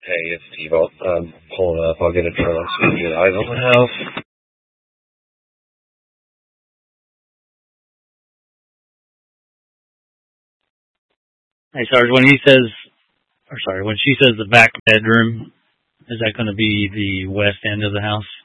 Hey, it's Steve. I'm pulling up. I'll get a trailer so you can get eyes on the house. Hey, Sarge, when when she says the back bedroom, is that going to be the west end of the house?